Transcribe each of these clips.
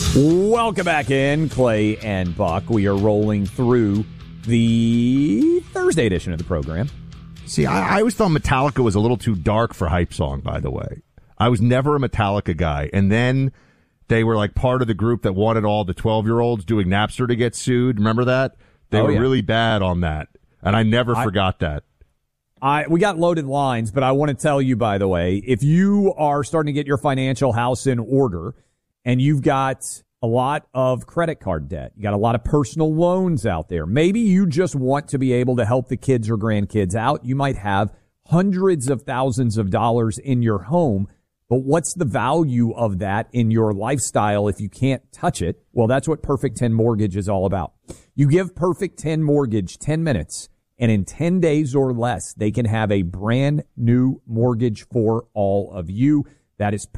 Welcome back in, Clay and Buck. We are rolling through the Thursday edition of the program. See, I always thought Metallica was a little too dark for hype song, by the way. I was never a Metallica guy. And then they were like part of the group that wanted all the 12-year-olds doing Napster to get sued. Remember that? They were really bad on that. And I never forgot that. We got loaded lines, but I want to tell you, by the way, if you are starting to get your financial house in order and you've got a lot of credit card debt, you got a lot of personal loans out there, maybe you just want to be able to help the kids or grandkids out. You might have hundreds of thousands of dollars in your home, but what's the value of that in your lifestyle if you can't touch it? Well, that's what Perfect 10 Mortgage is all about. You give Perfect 10 Mortgage 10 minutes, and in 10 days or less, they can have a brand new mortgage for all of you. That is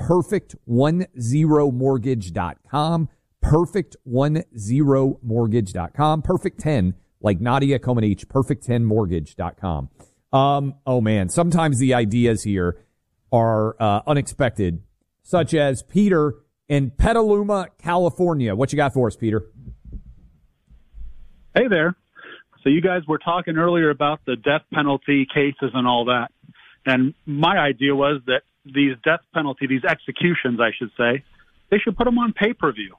perfect10mortgage.com. Perfect10mortgage.com. Perfect 10, like Nadia Comaneci, perfect10mortgage.com. Oh man, sometimes the ideas here are unexpected, such as Peter in Petaluma, California. What you got for us, Peter? Hey there. So you guys were talking earlier about the death penalty cases and all that. And my idea was that these death penalty, these executions, I should say, they should put them on pay-per-view.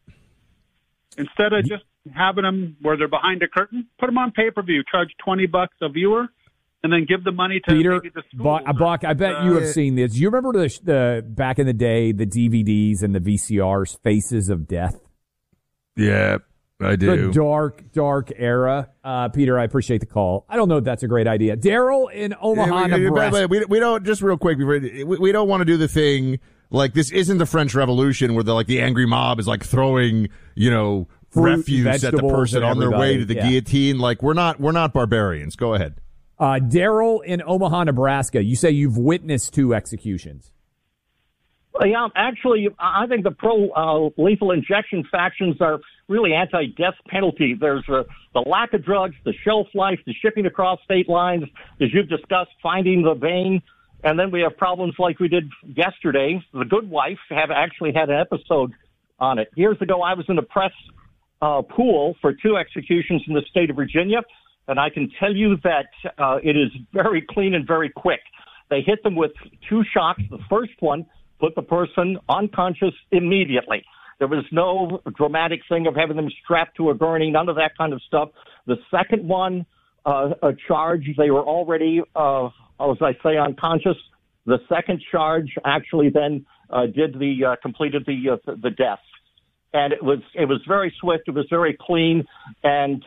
Instead of just having them where they're behind a curtain, put them on pay-per-view, charge $20 a viewer, and then give the money to Peter, maybe the school. Buck, I bet you have seen this. You remember the back in the day, the DVDs and the VCRs, Faces of Death? Yeah, I do. The dark era. Peter, I appreciate the call. I don't know if that's a great idea. Daryl in Omaha, Nebraska. We don't, just real quick, we don't want to do the thing like this isn't the French Revolution where the angry mob is like throwing, Fruit, refuse at the person on their way to the guillotine. Like we're not barbarians. Go ahead. Daryl in Omaha, Nebraska. You say you've witnessed 2 executions. Yeah, actually, I think the pro-lethal injection factions are really anti-death penalty. There's the lack of drugs, the shelf life, the shipping across state lines, as you've discussed, finding the vein. And then we have problems like we did yesterday. The Good Wife actually had an episode on it. Years ago, I was in the press pool for 2 executions in the state of Virginia, and I can tell you that it is very clean and very quick. They hit them with 2 shocks. The first one put the person unconscious immediately. There was no dramatic thing of having them strapped to a gurney, none of that kind of stuff. The second one, a charge, they were already, as I say, unconscious. The second charge actually then completed the death. And it was very swift, it was very clean, and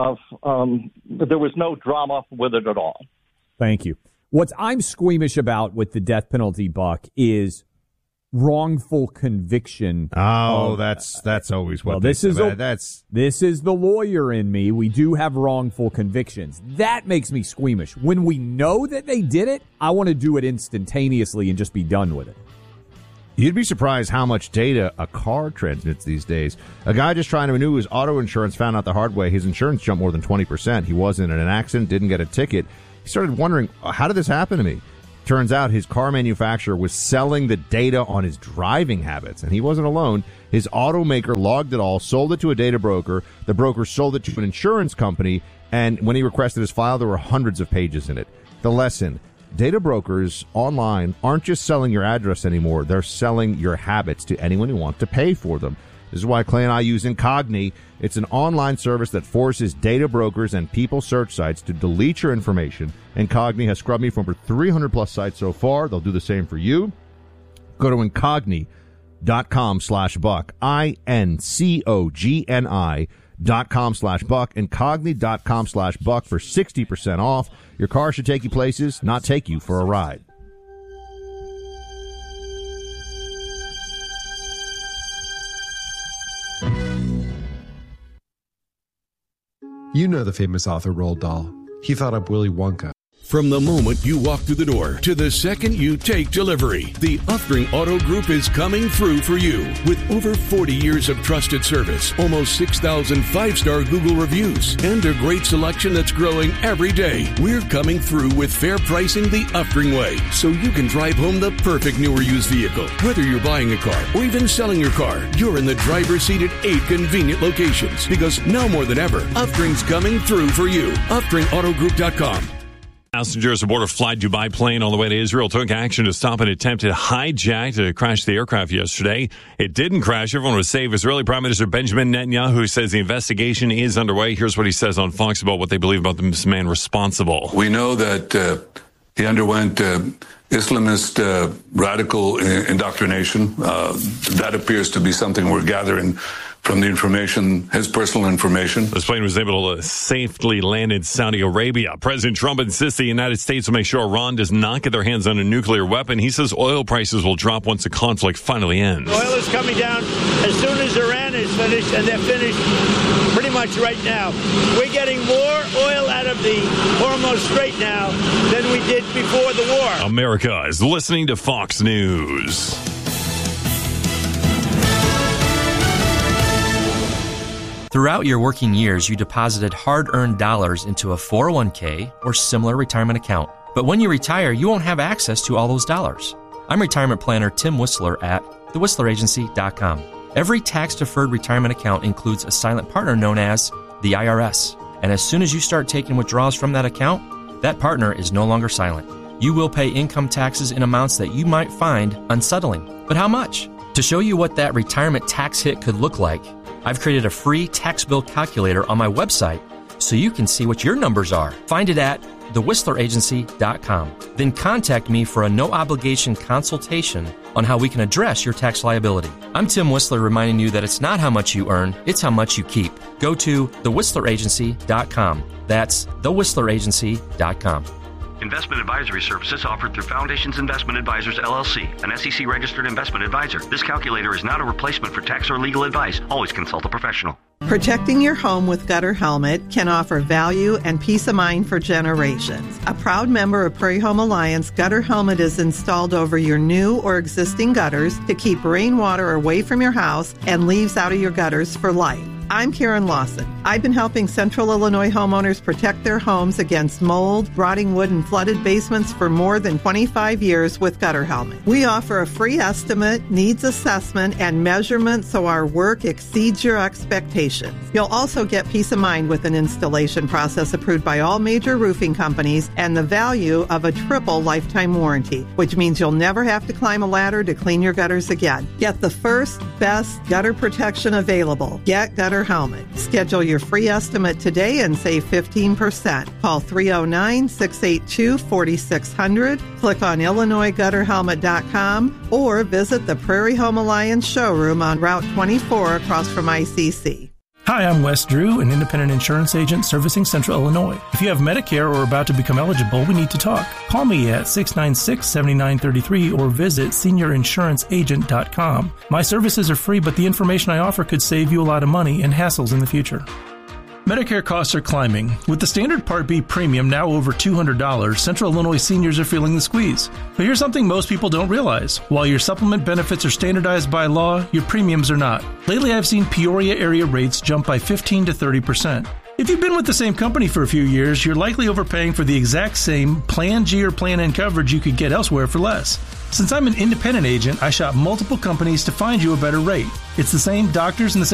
there was no drama with it at all. Thank you. What I'm squeamish about with the death penalty, Buck, is wrongful conviction. Oh, that's always what. This is the lawyer in me. We do have wrongful convictions. That makes me squeamish. When we know that they did it, I want to do it instantaneously and just be done with it. You'd be surprised how much data a car transmits these days. A guy just trying to renew his auto insurance found out the hard way his insurance jumped more than 20%. He wasn't in an accident, didn't get a ticket. He started wondering, how did this happen to me? Turns out his car manufacturer was selling the data on his driving habits, and he wasn't alone. His automaker logged it all, sold it to a data broker. The broker sold it to an insurance company, and when he requested his file, there were hundreds of pages in it. The lesson: data brokers online aren't just selling your address anymore. They're selling your habits to anyone who wants to pay for them. This is why Clay and I use Incogni. It's an online service that forces data brokers and people search sites to delete your information. Incogni has scrubbed me from over 300-plus sites so far. They'll do the same for you. Go to Incogni.com/Buck, INCOGNI.com/Buck, Incogni.com/Buck for 60% off. Your car should take you places, not take you for a ride. You know the famous author Roald Dahl. He thought up Willy Wonka. From the moment you walk through the door to the second you take delivery, the Uftring Auto Group is coming through for you. With over 40 years of trusted service, almost 6,000 5-star Google reviews, and a great selection that's growing every day, we're coming through with fair pricing the Uftring way, so you can drive home the perfect new or used vehicle. Whether you're buying a car or even selling your car, you're in the driver's seat at 8 convenient locations, because now more than ever, Uftring's coming through for you. UftingAutoGroup.com. Passengers aboard a Fly Dubai plane on the way to Israel took action to stop an attempted hijack to crash the aircraft yesterday. It didn't crash. Everyone was safe. Israeli Prime Minister Benjamin Netanyahu says the investigation is underway. Here's what he says on Fox about what they believe about this man responsible. We know that he underwent Islamist radical indoctrination. That appears to be something we're gathering from the information, his personal information. This plane was able to safely land in Saudi Arabia. President Trump insists the United States will make sure Iran does not get their hands on a nuclear weapon. He says oil prices will drop once the conflict finally ends. Oil is coming down as soon as Iran is finished, and they're finished pretty much right now. We're getting more oil out of the Hormuz Strait now than we did before the war. America is listening to Fox News. Throughout your working years, you deposited hard-earned dollars into a 401k or similar retirement account. But when you retire, you won't have access to all those dollars. I'm retirement planner Tim Whistler at thewhistleраgency.com. Every tax-deferred retirement account includes a silent partner known as the IRS. And as soon as you start taking withdrawals from that account, that partner is no longer silent. You will pay income taxes in amounts that you might find unsettling. But how much? To show you what that retirement tax hit could look like, I've created a free tax bill calculator on my website so you can see what your numbers are. Find it at thewhistleраgency.com. Then contact me for a no-obligation consultation on how we can address your tax liability. I'm Tim Whistler, reminding you that it's not how much you earn, it's how much you keep. Go to thewhistleраgency.com. That's thewhistleраgency.com. Investment advisory services offered through Foundations Investment Advisors, LLC, an SEC-registered investment advisor. This calculator is not a replacement for tax or legal advice. Always consult a professional. Protecting your home with Gutter Helmet can offer value and peace of mind for generations. A proud member of Prairie Home Alliance, Gutter Helmet is installed over your new or existing gutters to keep rainwater away from your house and leaves out of your gutters for life. I'm Karen Lawson. I've been helping Central Illinois homeowners protect their homes against mold, rotting wood, and flooded basements for more than 25 years with Gutter Helmet. We offer a free estimate, needs assessment, and measurement so our work exceeds your expectations. You'll also get peace of mind with an installation process approved by all major roofing companies and the value of a triple lifetime warranty, which means you'll never have to climb a ladder to clean your gutters again. Get the first, best gutter protection available. Get Gutter Helmet. Schedule your free estimate today and save 15%. Call 309-682-4600. Click on IllinoisGutterHelmet.com or visit the Prairie Home Alliance showroom on Route 24 across from ICC. Hi, I'm Wes Drew, an independent insurance agent servicing Central Illinois. If you have Medicare or are about to become eligible, we need to talk. Call me at 696-7933 or visit seniorinsuranceagent.com. My services are free, but the information I offer could save you a lot of money and hassles in the future. Medicare costs are climbing. With the standard Part B premium now over $200, Central Illinois seniors are feeling the squeeze. But here's something most people don't realize. While your supplement benefits are standardized by law, your premiums are not. Lately, I've seen Peoria area rates jump by 15 to 30%. If you've been with the same company for a few years, you're likely overpaying for the exact same Plan G or Plan N coverage you could get elsewhere for less. Since I'm an independent agent, I shop multiple companies to find you a better rate. It's the same doctors and the same